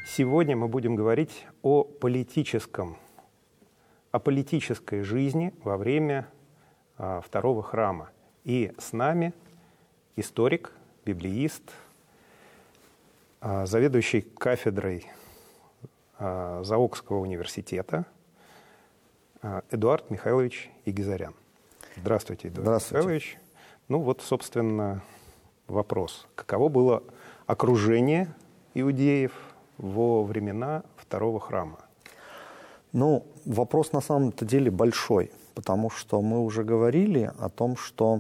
Сегодня мы будем говорить о политической жизни во время Второго храма. И с нами историк, библеист, заведующий кафедрой Заокского университета Эдуард Михайлович Егизарян. Здравствуйте, Эдуард Михайлович. Ну вот, собственно, вопрос. Каково было окружение иудеев во времена Второго храма? Ну, вопрос на самом-то деле большой, потому что мы уже говорили о том, что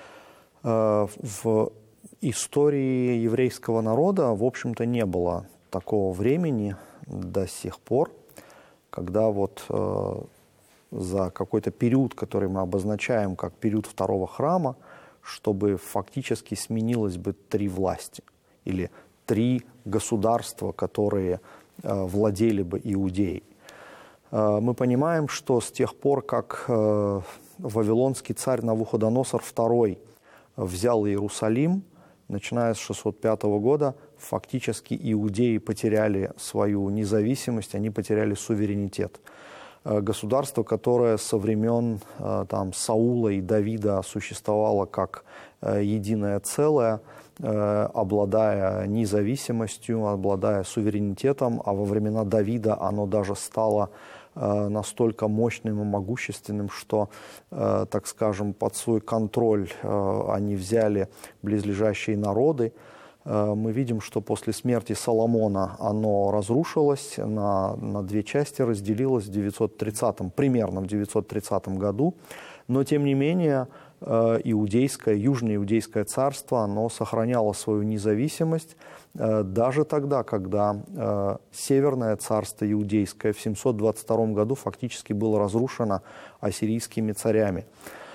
в истории еврейского народа, в общем-то, не было такого времени до сих пор, когда вот за какой-то период, который мы обозначаем как период Второго храма, чтобы фактически сменилось бы три власти или три государства, которые владели бы Иудеей. Мы понимаем, что с тех пор, как вавилонский царь Навуходоносор II взял Иерусалим, начиная с 605 года, фактически иудеи потеряли свою независимость, они потеряли суверенитет. Государство, которое со времен Саула и Давида существовало как единое целое, обладая независимостью, обладая суверенитетом, а во времена Давида оно даже стало настолько мощным и могущественным, что, так скажем, под свой контроль они взяли близлежащие народы. Мы видим, что после смерти Соломона оно разрушилось, на две части разделилось примерно в 930 году, но тем не менее Южноиудейское царство, оно сохраняло свою независимость даже тогда, когда Северное царство Иудейское в 722 году фактически было разрушено ассирийскими царями.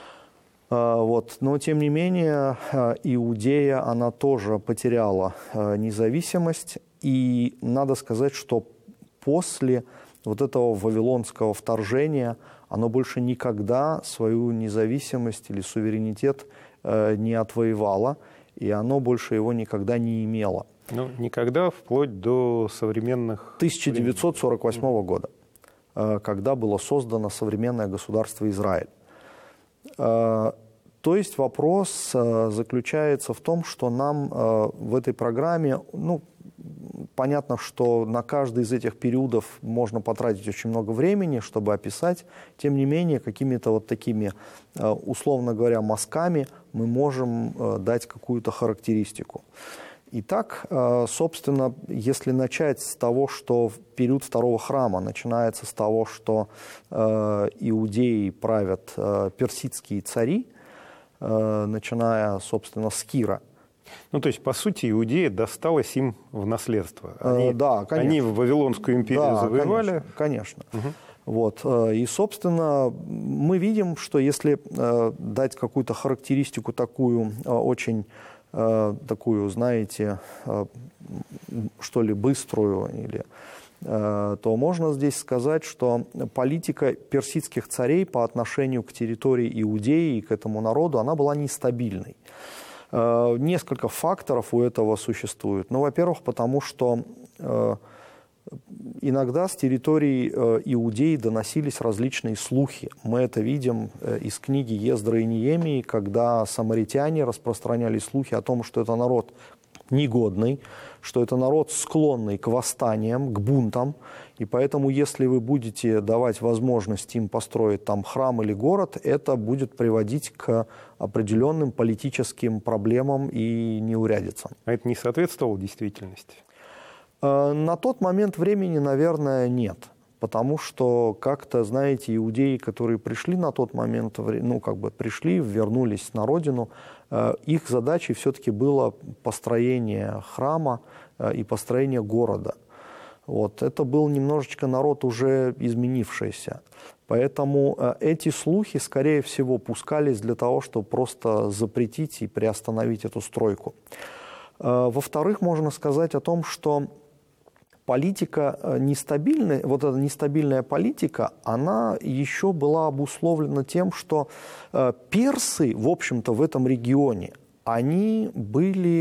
Но, тем не менее, Иудея, она тоже потеряла независимость, и надо сказать, что после вот этого вавилонского вторжения оно больше никогда свою независимость или суверенитет не отвоевало, и оно больше его никогда не имело. Ну, никогда, вплоть до современных... 1948 года, когда было создано современное государство Израиль. То есть вопрос заключается в том, что нам в этой программе, понятно, что на каждый из этих периодов можно потратить очень много времени, чтобы описать, тем не менее, какими-то вот такими, условно говоря, мазками мы можем дать какую-то характеристику. Итак, собственно, если начать с того, что период Второго храма начинается с того, что иудеи правят персидские цари, начиная, собственно, с Кира. Ну, то есть, по сути, Иудея досталась им в наследство. Да, конечно. Они в Вавилонскую империю завоевали. Конечно. И, собственно, мы видим, что если дать какую-то характеристику такую очень... такую, знаете, что ли, быструю, то можно здесь сказать, что политика персидских царей по отношению к территории Иудеи и к этому народу, она была нестабильной. Несколько факторов у этого существует. Во-первых, потому что иногда с территории Иудеи доносились различные слухи. Мы это видим из книги Ездра и Неемии, когда самаритяне распространяли слухи о том, что это народ негодный, что это народ склонный к восстаниям, к бунтам, и поэтому, если вы будете давать возможность им построить там храм или город, это будет приводить к определенным политическим проблемам и неурядицам. А это не соответствовало действительности? На тот момент времени, наверное, нет. Потому что как-то, знаете, иудеи, которые пришли на тот момент, пришли, вернулись на родину, их задачей все-таки было построение храма и построение города. Это был немножечко народ уже изменившийся. Поэтому эти слухи, скорее всего, пускались для того, чтобы просто запретить и приостановить эту стройку. Во-вторых, можно сказать о том, что политика нестабильная, вот эта нестабильная политика, она еще была обусловлена тем, что персы, в общем-то, в этом регионе, они были